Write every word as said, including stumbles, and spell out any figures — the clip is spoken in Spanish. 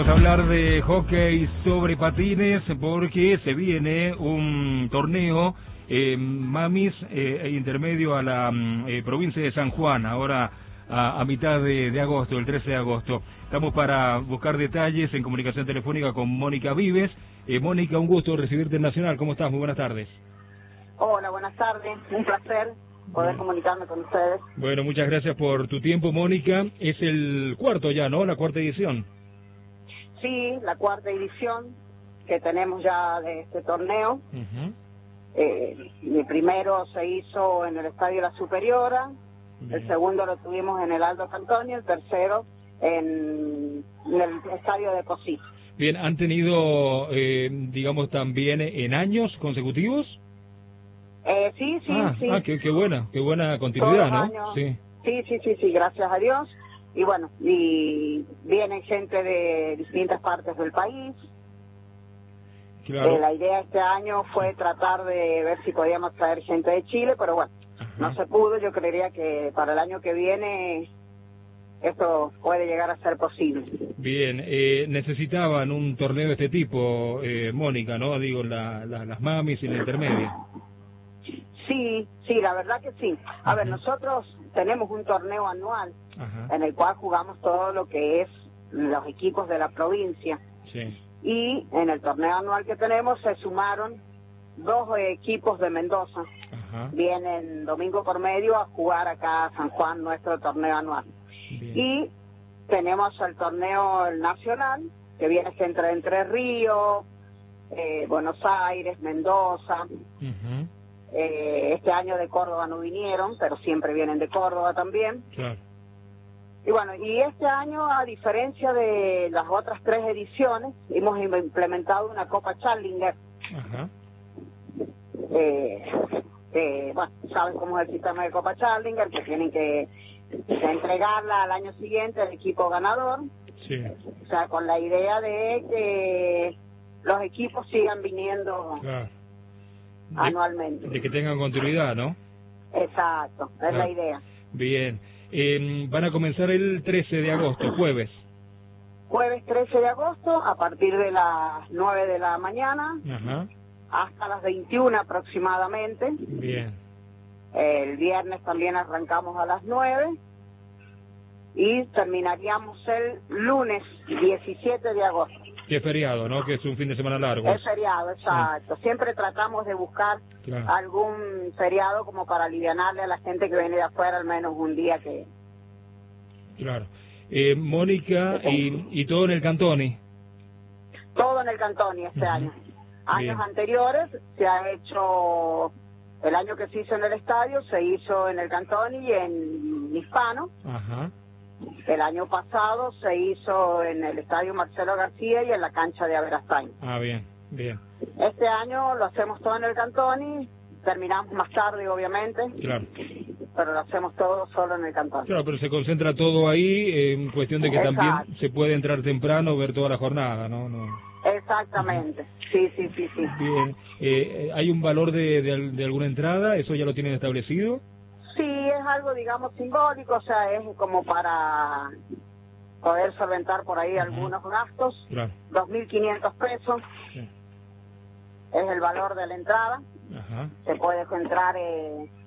Vamos a hablar de hockey sobre patines porque se viene un torneo eh, Mamis eh, intermedio a la eh, provincia de San Juan, ahora a, a mitad de, de agosto, el trece de agosto. Estamos para buscar detalles en comunicación telefónica con Mónica Vives. Eh, Mónica, un gusto recibirte en Nacional. ¿Cómo estás? Muy buenas tardes. Hola, buenas tardes. Un placer poder Bien. comunicarme con ustedes. Bueno, muchas gracias por tu tiempo, Mónica. Es el cuarto ya, ¿no? La cuarta edición. Sí, la cuarta edición que tenemos ya de este torneo. Uh-huh. eh, el primero se hizo en el Estadio La Superiora, Bien. el segundo lo tuvimos en el Aldo Cantoni, el tercero en, en el Estadio de Cosí. Bien, ¿han tenido, eh, digamos, también en años consecutivos? Eh, sí, sí, ah, sí. Ah, qué, qué buena, qué buena continuidad, ¿no? Años. Sí. sí, sí, sí, sí, gracias a Dios. Y bueno, y vienen gente de distintas partes del país. Claro. Eh, la idea este año fue tratar de ver si podíamos traer gente de Chile, pero bueno, Ajá. no se pudo. Yo creería que para el año que viene esto puede llegar a ser posible. Bien, eh, necesitaban un torneo de este tipo, eh, Mónica, ¿no? Digo, la, la, las mamis y la intermedia. Sí, sí, la verdad que sí. A Ajá. ver, nosotros tenemos un torneo anual Ajá. en el cual jugamos todo lo que es los equipos de la provincia. Sí. Y en el torneo anual que tenemos se sumaron dos equipos de Mendoza. Ajá. Vienen domingo por medio a jugar acá a San Juan nuestro torneo anual. Bien. Y tenemos el torneo nacional, que viene entre Entre Ríos, eh, Buenos Aires, Mendoza. Uh-huh. Eh, este año de Córdoba no vinieron, pero siempre vienen de Córdoba también. Claro. Y bueno, y este año, a diferencia de las otras tres ediciones, hemos implementado una Copa Challenger. Ajá. Eh, eh, bueno, sabes cómo es el sistema de Copa Challenger, que tienen que, que entregarla al año siguiente al equipo ganador. Sí. O sea, con la idea de que los equipos sigan viniendo claro. de, anualmente. De que tengan continuidad, ¿no? Exacto, es claro. la idea. Bien. Eh, van a comenzar el trece de agosto, jueves. Jueves trece de agosto, a partir de las nueve de la mañana. Ajá. Hasta las veintiuna aproximadamente. Bien. El viernes también arrancamos a las nueve y terminaríamos el lunes diecisiete de agosto. Que es feriado, ¿no? Que es un fin de semana largo. Es feriado, exacto. Sí. Siempre tratamos de buscar claro. algún feriado como para alivianarle a la gente que viene de afuera al menos un día que... Claro. Eh, Mónica, y, y todo en el Cantoni. Todo en el Cantoni este uh-huh. año. Años Bien. anteriores se ha hecho, el año que se hizo en el estadio, se hizo en el Cantoni y en Hispano. Ajá. El año pasado se hizo en el estadio Marcelo García y en la cancha de Aberastain. Ah, bien, bien. Este año lo hacemos todo en el Cantoni, terminamos más tarde obviamente. Claro. Pero lo hacemos todo solo en el Cantoni. Claro, pero se concentra todo ahí eh, en cuestión de que Exacto. también se puede entrar temprano, ver toda la jornada, ¿no? no. Exactamente, uh-huh. sí, sí, sí, sí. Bien, eh, ¿hay un valor de, de, de alguna entrada? ¿Eso ya lo tienen establecido? Sí, es algo, digamos, simbólico, o sea, es como para poder solventar por ahí uh-huh. algunos gastos. Claro. dos mil quinientos pesos sí. es el valor de la entrada. Uh-huh. Se puede entrar eh,